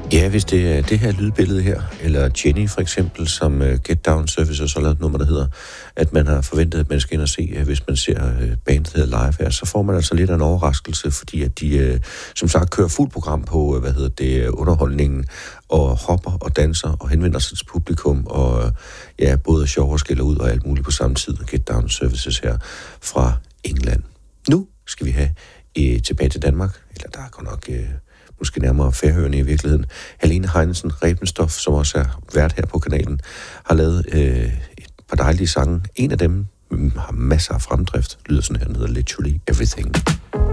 Ja, hvis det er det her lydbillede her, eller Jenny for eksempel, som Get Down Services har lavet et nummer, der hedder, at man har forventet, at man skal ind og se, hvis man ser bandet her live her, så får man altså lidt af en overraskelse, fordi at de, som sagt, kører fuld program på, underholdningen, og hopper og danser og henvender sig til publikum, og ja, både sjov og skælder ud og alt muligt på samme tid. Get Down Services her fra England. Nu skal vi have tilbage til Danmark, eller der er godt nok måske nærmere Færøerne i virkeligheden. Helene Heinesen Rebenstof, som også er vært her på kanalen, har lavet et par dejlige sange. En af dem har masser af fremdrift. Lyder sådan her, den hedder Literally Everything.